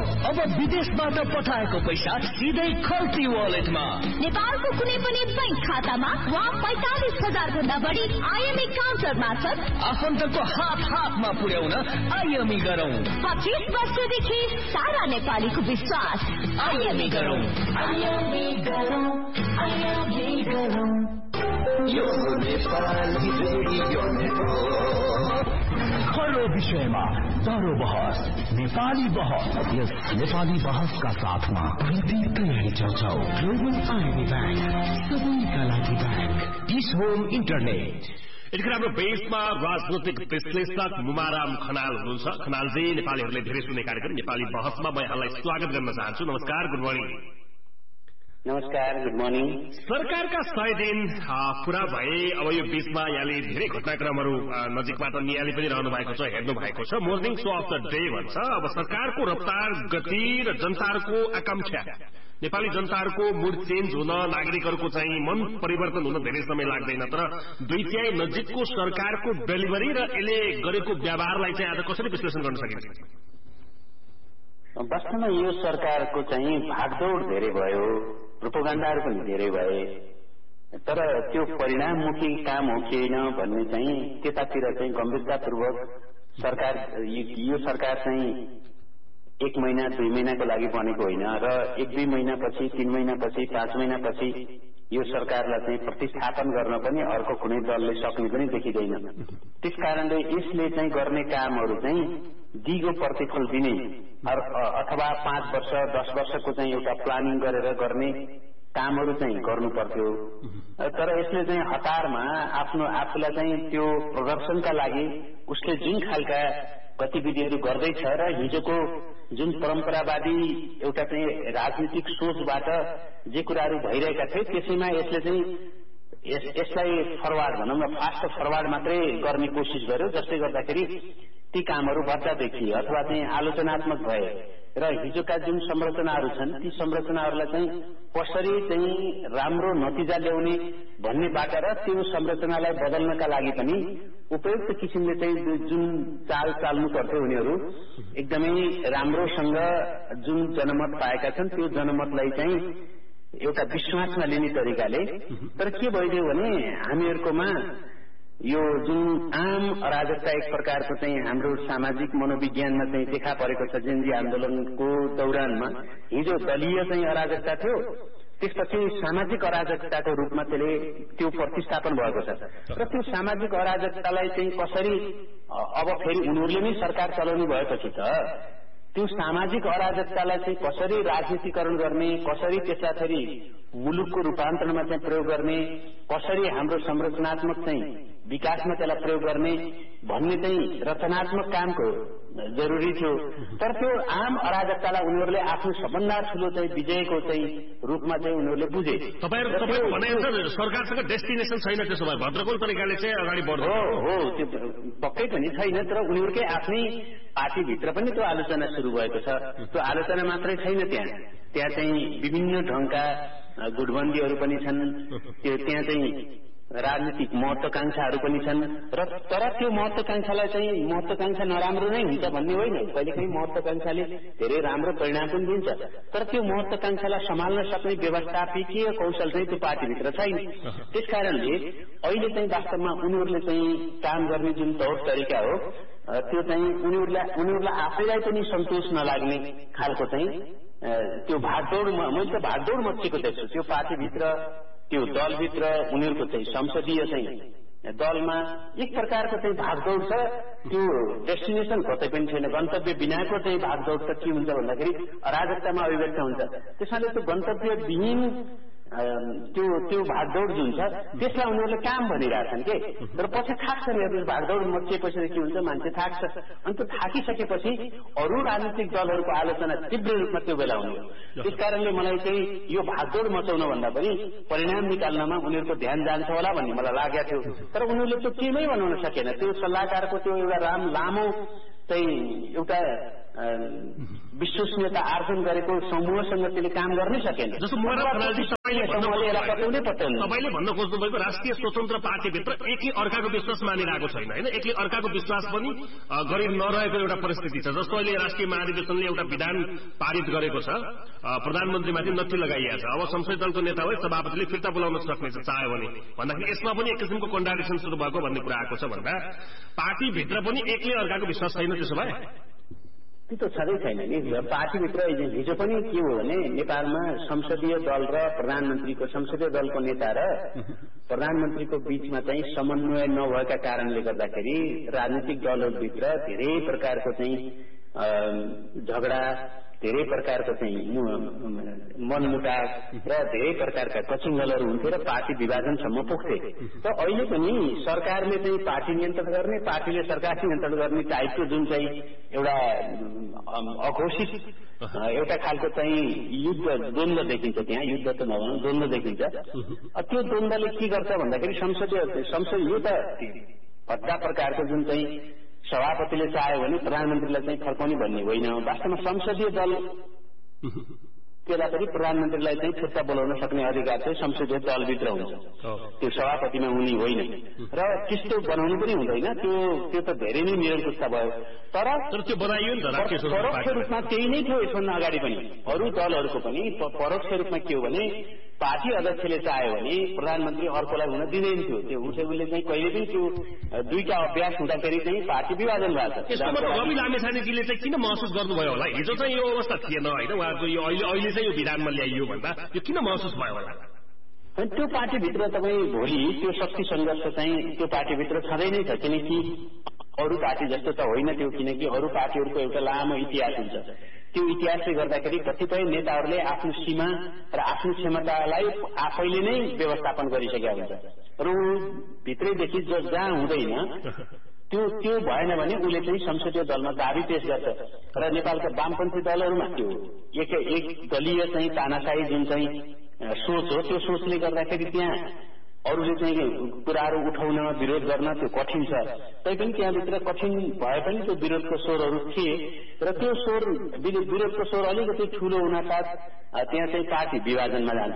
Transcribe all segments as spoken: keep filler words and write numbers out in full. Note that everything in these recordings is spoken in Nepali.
अब विदेशबाट पठाएको पैसा सिधै खल्ती वालेटमा। नेपालको कुनै पनि बैंक खातामा वा पैंतालिस हजार भन्दा बढी आइएमई काउन्टर मार्फत आफन्तको हात हातमा पुर्याउन आइएमई गरौँ। पच्चीस वर्षदेखि सारा नेपालीको विश्वास। आइएमई गरौँ, आइएमई गरौँ, आइएमई गरौँ। यो नेपाली रेडियो हर विषयमा चारो बहस, नेपाली बहस। यस नेपाली बहसका साथमा प्रति तयारी चौचौ ग्लोबल आइएमई ब्याङ्क, सबैका लागि ब्याङ्क। Dish home internet. यतिखेर हाम्रो बेसमा राजनैतिक विश्लेषक मुमाराम खनाल हुनुहुन्छ। खनालजी, नेपालीहरूले धेरै सुन्ने कार्यक्रम नेपाली बहसमा म यहाँलाई स्वागत गर्न चाहन्छु। नमस्कार, गुड मर्निङ। नमस्कार, गुड मर्निङ। सरकारका सय दिन पूरा भए। अब यो बीचमा यहाँले धेरै घटनाक्रमहरू नजिकबाट नियाली पनि रहनु भएको छ, हेर्नु भएको छ। Morning so of the day भन्छ। अब सरकारको रफ्तार, गति र जनताहरूको आकांक्षा, नेपाली जनताहरूको मुड चेन्ज हुन, नागरिकहरूको चाहिँ मन परिवर्तन हुन धेरै समय लाग्दैन। तर दुई तिहाई नजिकको सरकारको डेलिभरी र यसले गरेको व्यवहारलाई चाहिँ आज कसरी विश्लेषण गर्न सकिन्छ? वास्तवमा यो सरकारको चाहिँ भागदौड धेरै भयो, प्रोपोगन्डाहरू पनि धेरै भए, तर त्यो परिणाममुखी काम हो कि होइन भन्ने चाहिँ त्यतातिर चाहिँ गम्भीरतापूर्वक सरकार, यो सरकार चाहिँ एक महिना दुई महिनाको लागि बनेको होइन र एक दुई महिनापछि, तीन महिनापछि, पाँच महिनापछि यो सरकारलाई चाहिँ प्रतिस्थापन गर्न पनि अर्को कुनै दलले सक्ने पनि देखिँदैन। त्यस कारणले यसले चाहिँ गर्ने कामहरू चाहिँ दिगो प्रतिफल दिने अथवा पाँच वर्ष दस वर्षको चाहिँ एउटा प्लानिङ गरेर गर्ने कामहरू चाहिँ गर्नु पर्थ्यो। तर यसले चाहिँ हतारमा आफ्नो आफूलाई चाहिँ त्यो प्रदर्शनका लागि उसले जुन खालका गतिविधिहरू गर्दैछ र हिजोको जुन परम्परावादी एउटा चाहिँ राजनीतिक सोचबाट जे कुराहरू भइरहेका थिए त्यसैमा यसले चाहिँ यसलाई फरवार्ड भनौँ न फास्ट फरवार्ड मात्रै गर्ने कोसिस गर्यो, जसले गर्दाखेरि ती कामहरू बच्चा देखिए अथवा चाहिँ आलोचनात्मक भए र हिजोका जुन संरचनाहरू छन् ती संरचनाहरूलाई चाहिँ कसरी चाहिँ राम्रो नतिजा ल्याउने भन्नेबाट र त्यो संरचनालाई बदल्नका लागि पनि उपयुक्त किसिमले चाहिँ जुन चाल चाल्नु पर्थ्यो उनीहरू एकदमै राम्रोसँग जुन जनमत पाएका छन् त्यो जनमतलाई चाहिँ एउटा विश्वासमा लिने तरिकाले। तर के भइदियो भने हामीहरूकोमा यो जुन आम अराजकता एक प्रकारको चाहिँ हाम्रो सामाजिक मनोविज्ञानमा चाहिँ देखा परेको छ। जेनजी आन्दोलनको दौरानमा हिजो दलीय चाहिँ अराजकता थियो, त्यसपछि सामाजिक अराजकताको रूपमा त्यसले त्यो प्रतिस्थापन भएको छ र त्यो सामाजिक अराजकतालाई चाहिँ कसरी अब फेरि उनीहरूले नै सरकार चलाउनु भएपछि त त्यो सामाजिक अराजकतालाई चाहिँ कसरी राजनीतिकरण गर्ने, कसरी त्यसलाई फेरि मुलुकको रूपान्तरणमा चाहिँ प्रयोग गर्ने, कसरी हाम्रो संरचनात्मक चाहिँ विकासमा त्यसलाई प्रयोग गर्ने भन्ने चाहिँ रचनात्मक कामको जरुरी थियो। तर त्यो आम अराजकतालाई उनीहरूले आफ्नो सबभन्दा ठूलो चाहिँ विजयको चाहिँ रूपमा चाहिँ उनीहरूले बुझे। तपाईहरु भनेको सरकारसँग डेस्टिनेसन छैन, त्यसो भए भद्रकोल तरिकाले चाहिँ अगाडि बढ्छ। हो हो त्यो पक्कै पनि छैन, तर उनीहरूकै आफ्नै पार्टीभित्र पनि त्यो आलोचना सुरु भएको छ। त्यो आलोचना मात्रै छैन, त्यहाँ त्यहाँ चाहिँ विभिन्न ढंगका गुटबन्दीहरू पनि छन्, त्यो त्यहाँ चाहिँ राजनीतिक महत्वाकांक्षाहरू पनि छन् र तर त्यो महत्वाकांक्षालाई चाहिँ महत्वाकांक्षा नराम्रो नै हुन्छ भन्ने होइन। कहिलेकाहीँ महत्वाकांक्षाले धेरै राम्रो परिणाम पनि दिन्छ, तर त्यो महत्वाकांक्षालाई सम्हाल्न सक्ने व्यवस्थापकीय कौशल चाहिँ त्यो पार्टीभित्र छैन। त्यसकारणले अहिले चाहिँ वास्तवमा उनीहरूले चाहिँ काम गर्ने जुन तौर तरिका हो त्यो चाहिँ उनीहरूलाई उनीहरूलाई आफैलाई पनि सन्तोष नलाग्ने खालको चाहिँ त्यो भागदौड, मैले त भागदौड मच्चिएको देख्छु त्यो पार्टीभित्र, त्यो दलभित्र। उनीहरूको चाहिँ संसदीय चाहिँ दलमा एक प्रकारको चाहिँ भागदौड छ, त्यो डेस्टिनेसन कतै पनि छैन। गन्तव्य बिनाको चाहिँ भागदौड त के हुन्छ भन्दाखेरि अराजकतामा अभिव्यक्त हुन्छ। त्यसैले त्यो गन्तव्य विहीन त्यो त्यो भागदौड जुन छ त्यसलाई उनीहरूले काम भनिरहेछन् के, तर पछि थाक्छन्। हेर्नु भागदौड मचिएपछि के हुन्छ, मान्छे थाक्छ। अनि त्यो थाकिसकेपछि अरू राजनीतिक दलहरूको आलोचना तीव्र रूपमा त्यो बेला हुने हो। त्यस कारणले मलाई चाहिँ यो भागदौड मचाउन भन्दा पनि परिणाम निकाल्नमा उनीहरूको ध्यान जान्छ होला भन्ने मलाई लागेको थियो। तर उनीहरूले त्यो केही नै बनाउन सकेन। त्यो सल्लाहकारको त्यो एउटा राम लामो चाहिँ एउटा विश्वसनीयता आर्जन गरेको समूहसँग त्यसले काम गर्नै सकेन। तपाईँले भन्न खोज्नुभएको राष्ट्रिय स्वतन्त्र पार्टीभित्र एकले अर्काको विश्वास मानिरहेको छैन होइन, एकले अर्काको विश्वास पनि गरि नरहेको एउटा परिस्थिति छ। जस्तो अहिले राष्ट्रिय महाधिवेशनले एउटा विधान पारित गरेको छ, प्रधानमन्त्रीमाथि नथी लगाइएको छ। अब संसदीय दलको नेतालाई सभापतिले फिर्ता बोलाउन सक्नेछ चाह्यो भने, भन्दाखेरि यसमा पनि एक किसिमको कन्ट्राडिक्सन सुरु भएको भन्ने कुरा आएको छ भन्दा पार्टीभित्र पनि एकले अर्काको विश्वास छैन। त्यसो भए त्यो त छँदै छैन नि। पार्टीभित्र हिजो पनि के हो भने नेपालमा संसदीय दल र प्रधानमन्त्रीको संसदीय दलको नेता र प्रधानमन्त्रीको बीचमा चाहिँ समन्वय नभएका कारणले गर्दाखेरि राजनीतिक दलहरूभित्र धेरै प्रकारको चाहिँ झगडा, धेरै प्रकारको चाहिँ मनमुटाव र धेरै प्रकारका कचिङ्गलहरू हुन्थे र पार्टी विभाजनसम्म पुग्थे। त अहिले पनि सरकारले चाहिँ पार्टी नियन्त्रण गर्ने, पार्टीले सरकार नियन्त्रण गर्ने टाइपको जुन चाहिँ एउटा अघोषित एउटा खालको चाहिँ युद्ध द्वन्द्व देखिन्छ, त्यहाँ युद्ध त नभनौँ द्वन्द्व देखिन्छ। त्यो द्वन्द्वले के गर्छ भन्दाखेरि संसदीय संसद यो त भद्दा प्रकारको जुन चाहिँ सभापतिले चाह्यो भने प्रधानमन्त्रीलाई चाहिँ फर्काउने भन्ने होइन। वास्तवमा संसदीय दल त्यसलाई पनि प्रधानमन्त्रीलाई चाहिँ फिर्ता बोलाउन सक्ने अधिकार चाहिँ संसदीय दलभित्र हुन्छ, त्यो सभापतिमा हुने होइन। र त्यस्तो बनाउनु पनि हुँदैन, त्यो त्यो त धेरै नै निरङ्कुशता भयो। तर त्यो बनाइयो नि त परोक्ष रूपमा त्यही नै थियो यसभन्दा अगाडि पनि। अरू दलहरूको पनि परोक्ष रूपमा के हो भने पार्टी अध्यक्षले चाह्यो भने प्रधानमन्त्री अर्कोलाई हुन दिँदैन थियो। त्यो उसले उसले चाहिँ कहिले पनि त्यो दुईटा अभ्यास हुँदाखेरि चाहिँ पार्टी विभाजन भएको छ। यसमा त रवि लामिछानेजीले चाहिँ किन महसुस गर्नुभयो होला? हिजो चाहिँ यो अवस्था थिएन होइन, उहाँको यो अहिले अहिले चाहिँ यो विधानमा ल्याइयो भन्दा यो किन महसुस भयो होला? त्यो पार्टीभित्र तपाईँ भोलि त्यो शक्ति सङ्घर्ष चाहिँ त्यो पार्टीभित्र छँदै नै छ। किनकि अरू पार्टी जस्तो त होइन त्यो, किनकि अरू पार्टीहरूको एउटा लामो इतिहास हुन्छ। त्यो इतिहासले गर्दाखेरि कतिपय नेताहरूले आफ्नो सीमा र आफ्नो क्षमतालाई आफैले नै व्यवस्थापन गरिसकेका हुन्छ र भित्रैदेखि जहाँ हुँदैन त्यो त्यो भएन भने उसले चाहिँ संसदीय दलमा दाबी पेश गर्छ। र नेपालका वामपन्थी दलहरूमा त्यो एक एक दलीय चाहिँ तानाशाही जुन चाहिँ सोच हो, त्यो सोचले गर्दाखेरि त्यहाँ अरूले चाहिँ कुराहरू उठाउन विरोध गर्न त्यो कठिन छ। तैपनि त्यहाँभित्र कठिन भए पनि त्यो विरोधको स्वरहरू थिए र त्यो स्वर विरोधको स्वर अलिकति ठूलो हुनासाथ त्यहाँ चाहिँ पार्टी विभाजनमा जान्छ।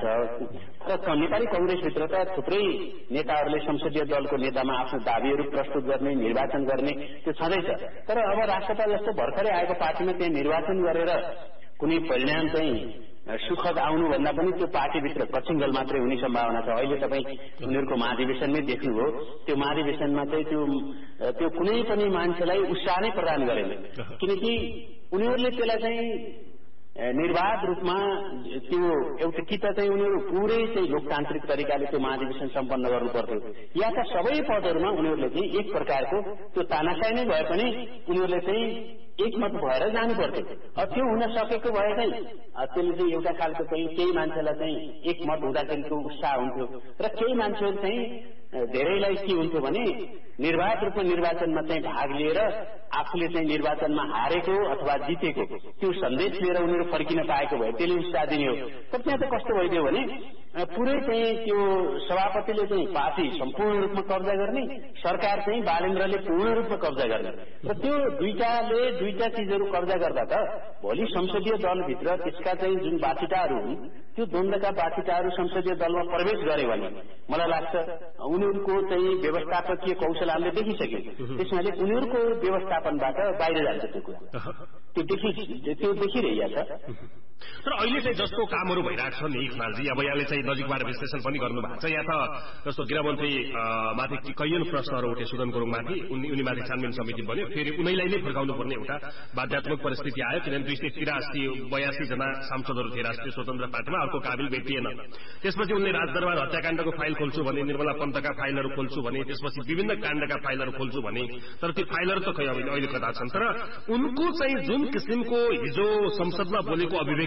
र नेपाली कंग्रेसभित्र त थुप्रै नेताहरूले संसदीय दलको नेतामा आफ्नो दाबीहरू प्रस्तुत गर्ने, निर्वाचन गर्ने त्यो छँदैछ। तर अब राष्ट्रपति जस्तो भर्खरै आएको पार्टीमा त्यहाँ निर्वाचन गरेर कुनै परिणाम चाहिँ सुखद आउनुभन्दा पनि त्यो पार्टीभित्र कचिङ्गल मात्रै हुने सम्भावना छ। अहिले तपाईँ उनीहरूको महाधिवेशनमै देख्नुभयो, त्यो महाधिवेशनमा चाहिँ त्यो त्यो कुनै पनि मान्छेलाई उत्साह नै प्रदान गरेन, किनकि उनीहरूले त्यसलाई चाहिँ निर्वाध रूपमा त्यो एउटा कि त चाहिँ उनीहरू पुरै चाहिँ लोकतान्त्रिक तरिकाले त्यो महाधिवेशन सम्पन्न गर्नु पर्थ्यो, या त सबै पदहरूमा उनीहरूले चाहिँ एक प्रकारको त्यो तानाशाही नै भए पनि उनीहरूले चाहिँ एकमत भएर जानु पर्थ्यो। त्यो हुन सकेको भए चाहिँ त्यसले चाहिँ एउटा खालको चाहिँ केही मान्छेलाई चाहिँ एकमत हुँदाखेरिको उत्साह हुन्थ्यो र केही मान्छेहरू चाहिँ धेरैलाई के हुन्थ्यो भने निर्वाध रूपमा निर्वाचनमा चाहिँ भाग लिएर आफूले चाहिँ निर्वाचनमा हारेको अथवा जितेको त्यो सन्देश लिएर उनीहरू फर्किन पाएको भए त्यसले उत्साह दिने हो। तर त्यहाँ त कस्तो भइदियो भने पुरै चाहिँ त्यो सभापतिले चाहिँ पार्टी सम्पूर्ण रूपमा कब्जा गर्ने, सरकार चाहिँ बालेन्द्रले पूर्ण रूपमा कब्जा गर्ने र त्यो दुईटाले दुईटा चिजहरू कब्जा गर्दा त भोलि संसदीय दलभित्र त्यसका चाहिँ जुन बाछिटाहरू हुन् त्यो द्वन्द्वका बाछिटाहरू संसदीय दलमा प्रवेश गरे भने मलाई लाग्छ उनीहरूको चाहिँ व्यवस्थापकीय कौशल हामीले देखिसक्यौँ। त्यसमाले उनीहरूको व्यवस्थापनबाट बाहिर जान्छ त्यो कुरा, त्यो देखि त्यो देखिरहेको छ। तर अहिले चाहिँ जस्तो कामहरू भइरहेको छ नि खनालजी, अब यहाँले चाहिँ नजिकबाट विश्लेषण पनि गर्नु भएको छ। यहाँ त जस्तो गृहमन्त्री माथि कैयन प्रश्नहरू उठे सुदन गुरुङमाथि, उनी उनीमाथि छानबिन समिति बन्यो, फेरि उनीलाई नै फर्काउनु पर्ने एउटा बाध्यात्मक परिस्थिति आयो, किनभने दुई सय तिरासी बयासी जना सांसदहरू थिए राष्ट्रिय स्वतन्त्र पार्टीमा, अर्को काबिल भेटिएन। त्यसपछि उनले राजदरबार हत्याकाण्डको फाइल खोल्छु भने, निर्मला पन्तका फाइलहरू खोल्छु भने, त्यसपछि विभिन्न काण्डका फाइलहरू खोल्छु भने, तर त्यो फाइलहरू त खै अहिले कता छन्। तर उनको चाहिँ जुन किसिमको हिजो संसदमा बोलेको अभिव्यक्ति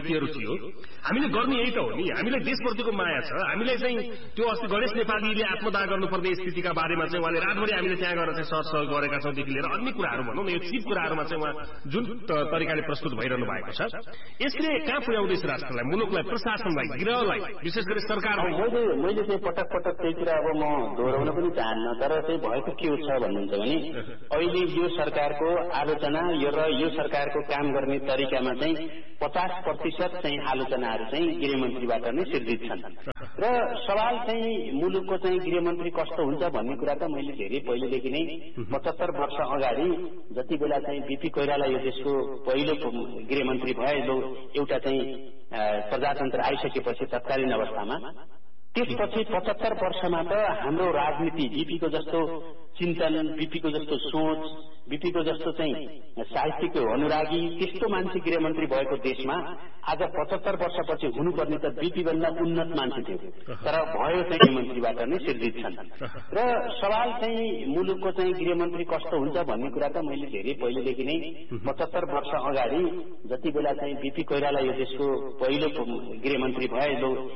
व्यक्तिहरू थियो। हामीले गर्ने यही त हो नि, हामीलाई देशप्रतिको माया छ। हामीलाई चाहिँ त्यो अस्ति गणेश नेपालीले आत्मदाह गर्नुपर्ने स्थितिका बारेमा चाहिँ उहाँले रातभरि हामीले त्यहाँ गएर चाहिँ सरसह गरेका छौँदेखि लिएर अन्य कुराहरू भनौँ न, यो चिप कुराहरूमा चाहिँ उहाँ जुन तरिकाले प्रस्तुत भइरहनु भएको छ, यसले कहाँ पुर्याउँदैछ राष्ट्रलाई, मुलुकलाई, प्रशासनलाई, गृहलाई, विशेष गरी सरकारलाई? मैले मैले चाहिँ पटक पटक त्यही कुरा अब म दोहोऱ्याउन पनि चाहन्न, तर चाहिँ भएको के छ भन्नुहुन्छ भने अहिले यो सरकारको आलोचना यो र यो सरकारको काम गर्ने तरिकामा चाहिँ पचास प्रतिशत चाहिँ आलोचनाहरू चाहिँ गृहमन्त्रीबाट नै सिर्जित छन् र सवाल चाहिँ मुलुकको चाहिँ गृहमन्त्री कस्तो हुन्छ भन्ने कुरा त मैले धेरै पहिलेदेखि नै पचहत्तर वर्ष अगाडि जति बेला चाहिँ बीपी कोइराला यो देशको पहिलो गृहमन्त्री भए, एउटा चाहिँ प्रजातन्त्र आइसकेपछि तत्कालीन अवस्थामा, त्यसपछि पचहत्तर वर्षमा त हाम्रो राजनीति बीपीको जस्तो चिन्तन, बीपीको जस्तो सोच, बीपीको जस्तो चाहिँ साहित्यको अनुरागी त्यस्तो मान्छे गृहमन्त्री भएको देशमा आज पचहत्तर वर्षपछि हुनुपर्ने त बीपी भन्दा उन्नत मान्छे थियो, तर भयो चाहिँ गृहमन्त्रीबाट नै सिर्जित छन् र सवाल चाहिँ मुलुकको चाहिँ गृहमन्त्री कस्तो हुन्छ भन्ने कुरा त मैले धेरै पहिलेदेखि नै पचहत्तर वर्ष अगाडि जति बेला चाहिँ बीपी कोइराला यो देशको पहिलो गृहमन्त्री भए